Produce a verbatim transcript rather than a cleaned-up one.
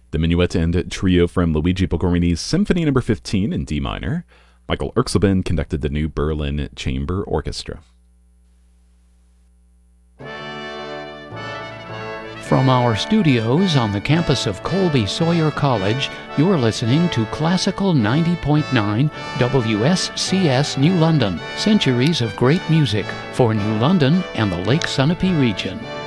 The Minuet and Trio from Luigi Boccherini Symphony Number fifteen in D minor. Michael Erxleben conducted the New Berlin Chamber Orchestra. From our studios on the campus of Colby Sawyer College, you're listening to Classical ninety point nine W S C S New London, centuries of great music for New London and the Lake Sunapee region.